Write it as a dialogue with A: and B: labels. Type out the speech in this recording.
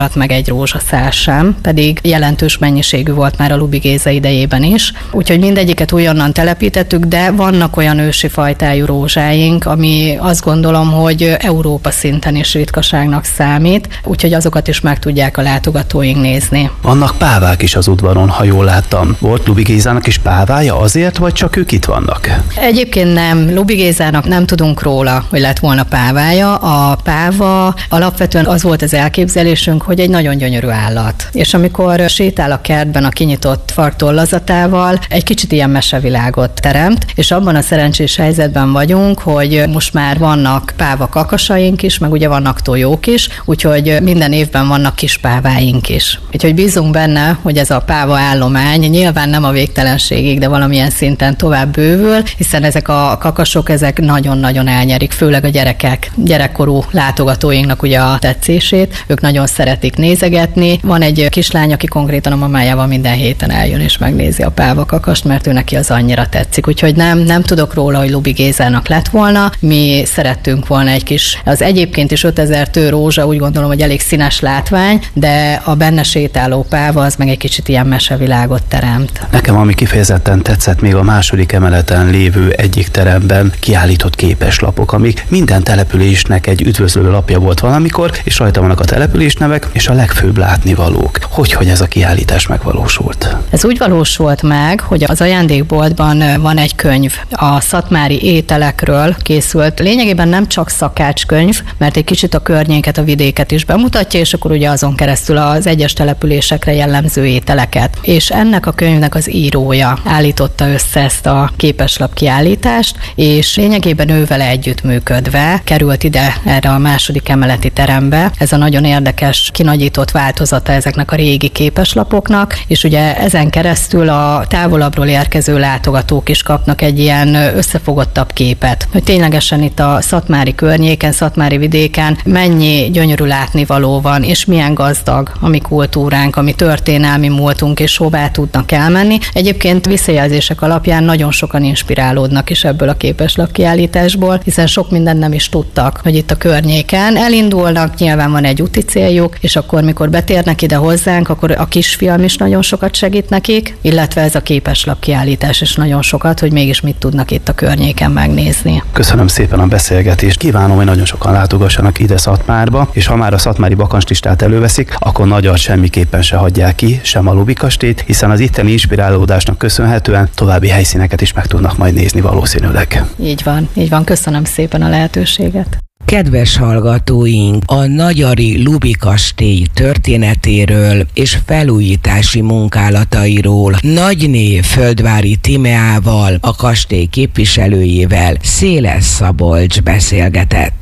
A: meg egy rózsaszál sem, pedig jelentős mennyiségű volt már a Luby Géza idejében is. Úgyhogy mindegyiket újonnan telepítettük, de vannak olyan ősi fajtájú rózsáink, ami azt gondolom, hogy Európa szinten is ritkaságnak számít, úgyhogy azokat is meg tudják a látogatóink nézni.
B: Vannak pávák is az udvaron, ha jól láttam. Volt Luby Gézának is pávája azért, vagy csak ők itt vannak?
A: Egyébként nem. Luby Gézának nem tudunk róla, hogy lett volna pávája. A páva alapvetően az volt az elképzelésünk, hogy egy nagyon gyönyörű állat. És amikor sétál a kertben a kinyitott farktollazatával, egy kicsit ilyen mesevilágot teremt, és abban a szerencsés helyzetben vagyunk, hogy most már vannak páva kakasaink is, meg ugye vannak tojók is, úgyhogy minden évben vannak kis páváink is. Úgyhogy bízunk benne, hogy ez a páva állomány nyilván nem a végtelenségig, de valamilyen szinten tovább bővül, hiszen ezek a kakasok, ezek nagyon-nagyon elnyerik, főleg a gyerekkorú látogatóinknak ugye a tetszését. Ők nagyon szeretik nézegetni. Van egy kislány, aki konkrétan a mamájával minden héten eljön és megnézi a páva kakast, mert ő neki az annyira tetszik. Úgyhogy nem tudok róla, hogy Luby Gézának lett volna. Mi szerettünk volna egy kis, az egyébként is 5000 tő rózsa, úgy gondolom, hogy elég színes látvány, de a benne sétáló páva az meg egy kicsit ilyen mesevilágot teremt.
B: Nekem ami kifejezetten tetszett, még a második emeleten lévő egyik teremben kiállított képeslapok, amik minden településnek egy üdvözlő lapja volt valamikor, és rajta vannak a településnevek és a legfőbb látnivalók. Hogy ez a kiállítás megvalósult?
A: Ez úgy valósult meg, hogy az ajándékboltban van egy könyv, a szatmári ételekről készült. Lényegében nem csak szakácskönyv, mert egy kicsit a környéket, a vidéket is bemutatja, és akkor ugye azon keresztül az egyes településekre jellemző ételeket. És ennek a könyvnek az írója állította össze ezt a képeslap kiállítást, és lényegében ővele együttműködve került ide erre a második emeleti terembe. Ez a nagyon érdekes, kinagyított változata ezeknek a régi képeslapoknak, és ugye ezen keresztül a távolabbról érkező látogatók is kapnak egy ilyen összefogottabb képet, hogy ténylegesen itt a szatmári környéken, szatmári vidéken mennyi gyönyörű látnivaló van, és milyen gazdag a mi kultúránk, a mi történelmi múltunk, és hová tudnak elmenni. Egyébként visszajelzések alapján nagyon sokan inspirálódnak is ebből a képeslap kiállításból, hiszen sok mindent nem is tudtak, hogy itt a környéken elindulnak, nyilván van egy úti céljuk, és akkor, mikor betérnek ide hozzánk, akkor a kisfiam is nagyon sokat segít nekik, illetve ez a képeslap kiállítás is nagyon sokat, hogy mégis mit tudnak itt a környéken megnézni.
B: Köszönöm szépen a beszélgetést. Kívánom, hogy nagyon sokan látogassanak ide Szatmárba, és ha már a szatmári bakancslistát előveszik, akkor Nagyart semmiképpen se hagyják ki, sem a Luby kastélyt, hiszen az itteni inspirálódásnak köszönhetően további helyszíneket is meg tudnak majd nézni valószínűleg.
A: Így van. Köszönöm szépen a lehetőséget.
C: Kedves hallgatóink, a nagyari Luby kastély történetéről és felújítási munkálatairól Nagyné Földvári Tímeával, a kastély képviselőjével Széles Szabolcs beszélgetett.